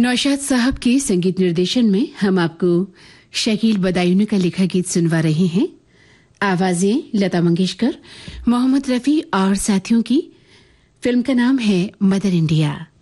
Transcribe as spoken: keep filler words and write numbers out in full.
नौशाद साहब के संगीत निर्देशन में हम आपको शकील बदायूनी का लिखा गीत सुनवा रहे हैं। आवाजें लता मंगेशकर, मोहम्मद रफी और साथियों की। फिल्म का नाम है मदर इंडिया।